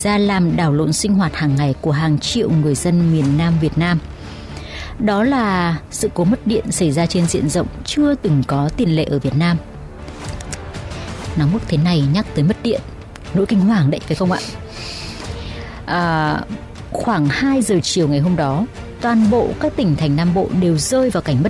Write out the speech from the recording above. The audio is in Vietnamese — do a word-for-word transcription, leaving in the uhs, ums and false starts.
ra làm đảo lộn sinh hoạt hàng ngày của hàng triệu người dân miền Nam Việt Nam. Đó là sự cố mất điện xảy ra trên diện rộng chưa từng có tiền lệ ở Việt Nam. Nóng bức thế này nhắc tới mất điện, nỗi kinh hoàng đấy phải không ạ? À, khoảng hai giờ chiều ngày hôm đó, toàn bộ các tỉnh thành Nam Bộ đều rơi vào cảnh mất